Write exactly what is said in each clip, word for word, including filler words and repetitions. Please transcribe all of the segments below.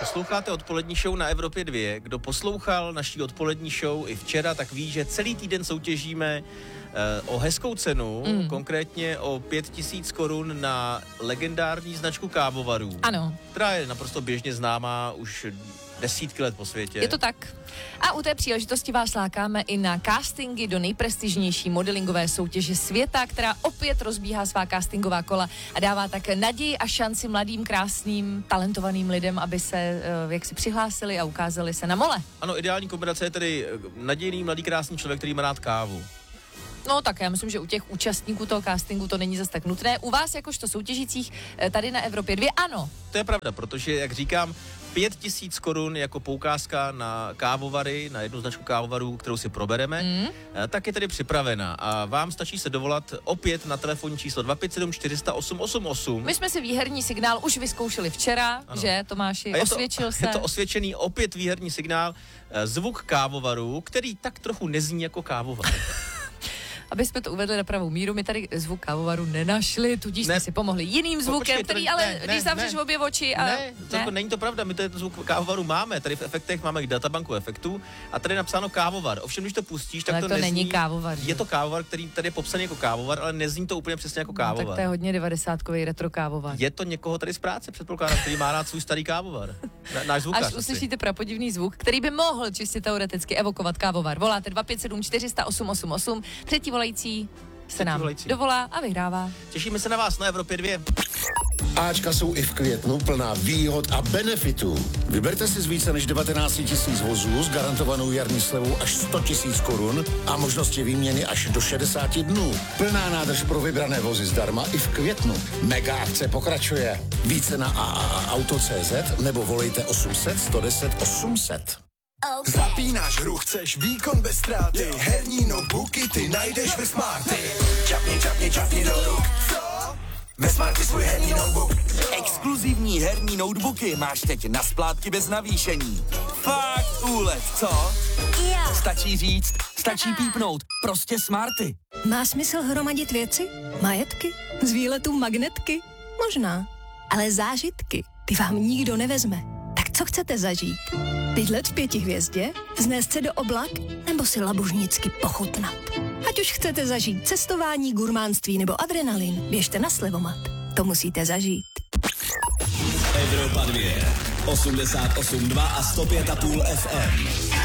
posloucháte odpolední show na Evropě dva, kdo poslouchal naší odpolední show i včera, tak ví, že celý týden soutěžíme uh, o hezkou cenu, mm. konkrétně o pět tisíc korun na legendární značku kávovarů. Ano. Která je naprosto běžně známá už desítky let po světě. Je to tak. A u té příležitosti vás lákáme i na castingy do nejprestižnější modelingové soutěže světa, která opět rozbíhá svá castingová kola a dává tak naději a šanci mladým, krásným, talentovaným lidem, aby se uh, jak si přihlásili a ukázali se na mole. Ano, ideální kombinace je tedy nadějný, mladý, krásný člověk, který má rád kávu. No tak já myslím, že u těch účastníků toho castingu to není zas tak nutné. U vás jakožto soutěžících tady na Evropě dva ano. To je pravda, protože, jak říkám, pět tisíc korun jako poukázka na kávovary, na jednu značku kávovarů, kterou si probereme, mm. tak je tedy připravena. A vám stačí se dovolat opět na telefonní číslo dva pět sedm čtyři nula osm osm osm. My jsme si výherní signál už vyzkoušeli včera, ano. Že Tomáši, osvědčil to, se. Je to osvědčený opět výherní signál, zvuk kávovaru, který tak trochu nezní jako kávovar. Aby jsme to uvedli na pravou míru, my tady zvuk kávovaru nenašli, tudíž ne. jsme si pomohli jiným zvukem, Počkej, který ale, ne, když zavřeš obě oči a... Ne, to ne. Není to pravda, my ten zvuk kávovaru máme, tady v efektech máme databanku efektů a tady je napsáno kávovar. Ovšem, když to pustíš, tak ale to, to nezní. není kávovar. Je to kávovar, který tady je popsaný jako kávovar, ale nezní to úplně přesně jako kávovar. No, tak to je hodně devadesátkový retro kávovar. Je to někoho tady z práce, předpokládám, který má rád svůj starý kávovar. Na, náš zvukař. Až uslyšíte prapodivný zvuk, který by mohl čistě teoreticky evokovat kávovar. Voláte dva pět sedm čtyři nula osm osm osm, třetí volající se nám volající. dovolá a vyhrává. Těšíme se na vás na Evropě dva. Áčka jsou i v květnu plná výhod a benefitů. Vyberte si z více než devatenáct tisíc vozů s garantovanou jarní slevou až sto tisíc korun a možnosti výměny až do šedesát dnů. Plná nádrž pro vybrané vozy zdarma i v květnu. Mega akce pokračuje. Více na a a a auto tečka cé zet nebo volejte osm set sto deset osm set. Zapínáš hru, chceš výkon bez ztráty. Herní notebooky ty najdeš ve Smarty. Čapni, čapni, čapni do ruk. Co? Ve Smarty svůj herní notebook. Exkluzivní herní notebooky máš teď na splátky bez navýšení. Fakt úlet, co? Jo. Stačí říct, stačí pípnout. Prostě Smarty. Má smysl hromadit věci? Majetky? Z výletů magnetky? Možná. Ale zážitky, ty vám nikdo nevezme. Tak co chcete zažít? Bydlet v pěti hvězdě, vznést se do oblak nebo si labužnicky pochutnat. Ať už chcete zažít cestování, gurmánství nebo adrenalin, běžte na Slevomat. To musíte zažít. Evropa dva, osmdesát osm dva a sto pět a půl F M.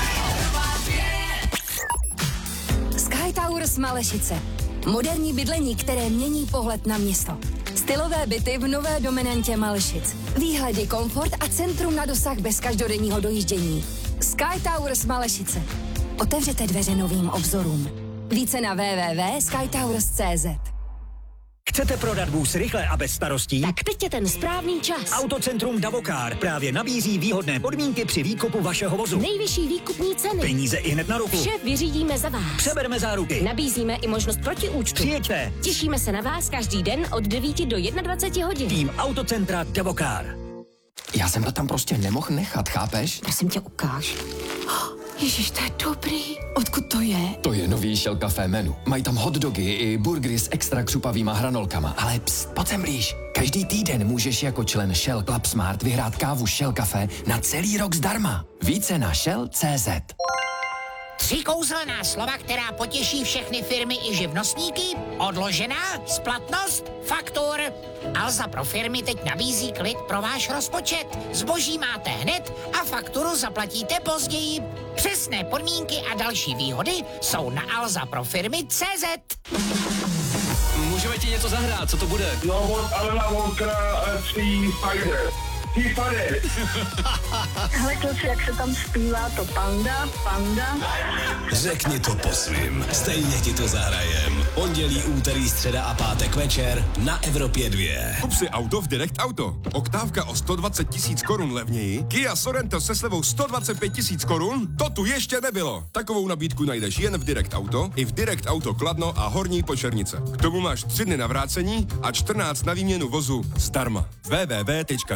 Sky Towers Malešice. Moderní bydlení, které mění pohled na město. Stylové byty v nové dominantě Malešic. Výhledy, komfort a centrum na dosah bez každodenního dojíždění. Sky Towers Malešice. Otevřete dveře novým obzorům. Více na w w w tečka sky towers tečka cé zet. Chcete prodat vůz rychle a bez starostí? Tak teď je ten správný čas. Autocentrum Davokar právě nabízí výhodné podmínky při výkupu vašeho vozu. Nejvyšší výkupní ceny. Peníze i hned na ruku. Vše vyřídíme za vás. Přebereme záruky. Nabízíme i možnost protiúčtu. Přijeďte. Těšíme se na vás každý den od devíti do dvaceti jedna hodin. Tým Autocentra Davokar. Já jsem to tam prostě nemohl nechat, chápeš? Prosím tě, ukáž. Ježiš, to je dobrý. Odkud to je? To je nový Shell Café menu. Mají tam hot dogy i burgery s extra křupavýma hranolkama. Ale pst, pojď sem blíž. Každý týden můžeš jako člen Shell Club Smart vyhrát kávu Shell Café na celý rok zdarma. Více na shell tečka cé zet. Tři kouzelná slova, která potěší všechny firmy i živnostníky. Odložená, splatnost, faktur. Alza pro firmy teď nabízí klid pro váš rozpočet. Zboží máte hned a fakturu zaplatíte později. Přesné podmínky a další výhody jsou na alza pro firmy tečka cé zet. Můžeme ti něco zahrát, co to bude? No, od Alana Walkera Three Spider. Three Spider. Hele, kluci, jak se tam zpívá to panda, panda. Řekni to po svým, stejně ti to zahrajem. Pondělí, úterý, středa a pátek večer na Evropě dva. Kup si auto v Direct Auto. Oktávka o sto dvacet tisíc korun levněji, Kia Sorento se slevou sto dvacet pět tisíc korun, to tu ještě nebylo. Takovou nabídku najdeš jen v Direct Auto, i v Direct Auto Kladno a Horní Počernice. K tomu máš tři dny na vrácení a čtrnáct na výměnu vozu zdarma. w w w tečka direct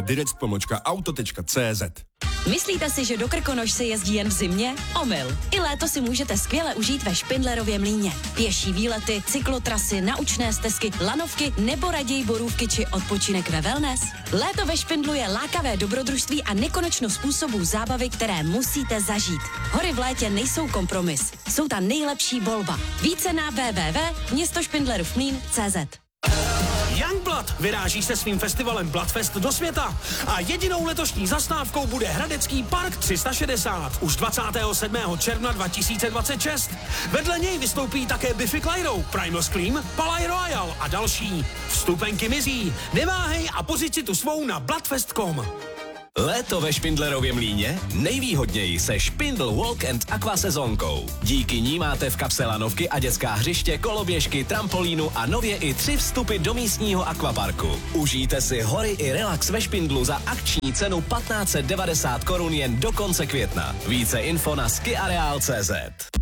pomlčka auto tečka cé zet. Myslíte si, že do Krkonoš se jezdí jen v zimě? Omyl. I léto si můžete skvěle užít ve Špindlerově mlýně. Pěší výlety, cyklotrasy, naučné stezky, lanovky nebo raději borůvky či odpočinek ve wellness? Léto ve Špindlu je lákavé dobrodružství a nekonečno způsobů zábavy, které musíte zažít. Hory v létě nejsou kompromis. Jsou ta nejlepší volba. Více na w w w tečka městošpindlerův mlýn tečka cé zet. Youngblood vyráží se svým festivalem Bloodfest do světa a jedinou letošní zastávkou bude Hradecký park tři sta šedesát už dvacátého sedmého června dva tisíce dvacet šest. Vedle něj vystoupí také Biffy Clyro, Primal Scream, Palais Royal a další. Vstupenky mizí. Neváhej a pořiď si tu svou na bloodfest tečka com. Léto ve Špindlerově mlýně? Nejvýhodněji se Špindl Walk and Aqua sezónkou. Díky ní máte v kapse lanovky a dětská hřiště, koloběžky, trampolínu a nově i tři vstupy do místního akvaparku. Užijte si hory i relax ve Špindlu za akční cenu patnáct set devadesát korun jen do konce května. Více info na skiareal tečka cé zet.